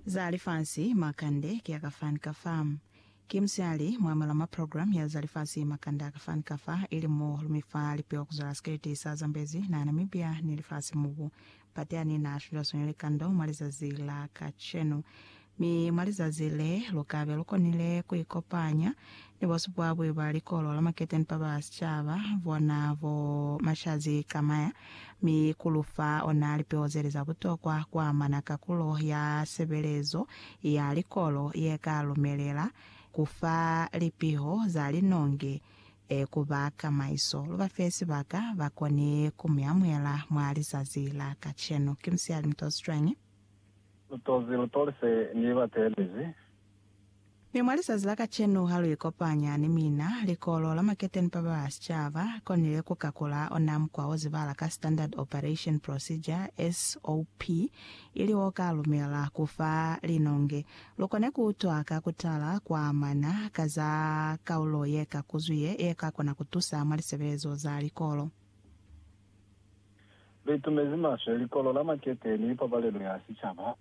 Zalifansi makande kia kafani kafamu. Kimsiali muamala program ya Zalifansi makanda kafani kafa ili lumifa lipewa kuzala skiriti saa Zambezi na Namibia nilifasi mugu. Patiani na shula sonele kando maliza zila kachenu. Mi maliza zile lukabe luko nile kuikopanya ni wasupu wabu ibali kolo lama keten paba aschava vona vo mashazi kamaya mi kulufa onali peozele za butokwa kwa manaka kulo ya sebelezo ya likolo yeka lumelela kufa lipiho za linonge kubaka maiso luba fesi baka bakone kumyamwela mwali zazila kacheno kimsiali mtostrangi Lutolse niva telezi. Mimwalisa zilaka chenu halu ikopanya ni mina likolo la maketen paba aschava konile kukakula onam kwa ozivala ka Standard Operation Procedure SOP ili woka lumela kufa linonge. Lukone kutuaka kutala kwa amana kaza kaulo yeka kuzuye yeka kona kutusa malisebezo za likolo. Litumezima so likolo la maketen paba lelo ya asichava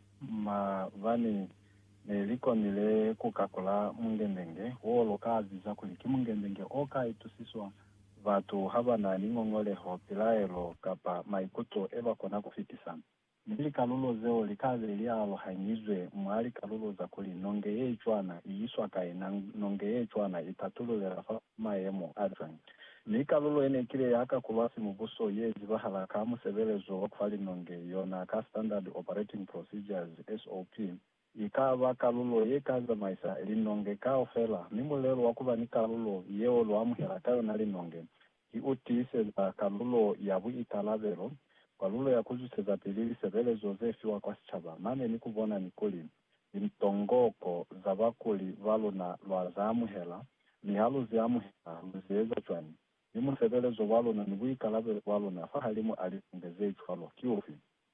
vani liko nile kukakula mungendenge wolo kazi za kuliki mungendenge oka itusiswa vatu haba na ningongole hopilaelo kapa maikuto eba kona kufitisana nili kalulo zeo likaze lialo hanyizwe mwali kalulo za kuli nonge ye chwana iiswa kai nonge ye chwana itatulo lerafa maemo adran nili kalulo ene kile yaka kulwasi mubuso ye zibahala kamu sebelezo wakufali nonge yona ka Standard Operating Procedures SOP ikava kalulo yekaza maisa linonge kaofela nimulelo wakuba ni kalulo yeo lwamuhela kayo na linonge iutise za kalulo yabu italavero kalulo ya kuzuseza pilili sebelezo zefiwa kwa sichaba mane ni kubona nikuli imtongoko za bakuli valo na lwazamuhela ni halu ziamuhela luzieza chwani nimu sebelezo valo na nibu ikalavero valo na fahalimu alingeze chwalo kiufi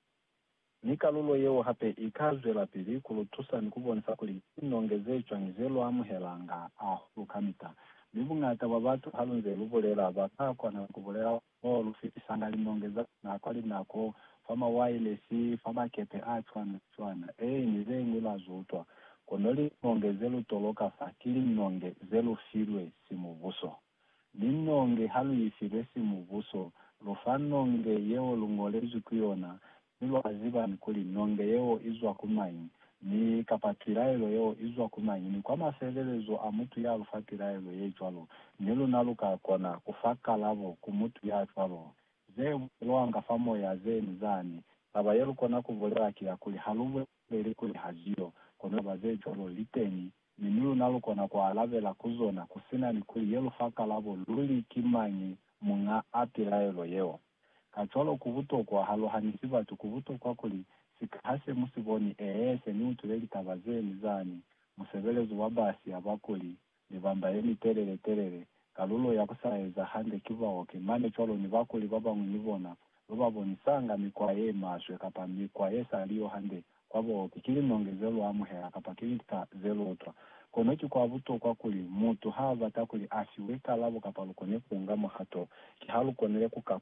nikalulo yeo hape ikazwe la pili kulutusa nikubonesa kuli inongeze chwangizelo amuhelanga lukamita nibungata babatu halunze lubolela bakakwa na kubolela lufitisanga linongeza na kwali nako fama wireless fama kepe chwana nize ngula zutwa konoli nongezelu toloka fakili nongezelu filwe simubuso ninonge halu yifilwe simubuso lufanonge yeo lungolezu kuyona nilo aziba nikuli nonge yeo izwa kumanyi ni kapatiraelo yeo izwa kumanyi ni kwa maselelezo amutu ya lufatiraelo yechwalo nilo naluka kona kufaka lavo kumutu ya chwalo ze loanga famo ya ze nizani baba yelu kona kuvolera kia kuli haluwe lele kuli hajio kona baze chwalo liteni ni nilo naluka na kwa alavela kuzona kusina nikuli yelu faka lavo luli kimanyi munga atiraelo yeo kacholo kuvuto kwa halo hanisiba tukuvuto kwa kuli sikahase musiboni se ni utuleli tabazeni zani musebelezo wabasi abakuli nibamba yeni terere kalulo ya kusaeza hande kiva oke mane cholo nibakuli baba munibona bonisanga mikwaye maswe kapa mikwaye salio hande kwabo kikili nongezelo amuhera kapa kilita zelo otwa konoki kwa vuto kwa kuli mutu hava takuli asiweka labo kapa lukone kuungamo hato kihalu konele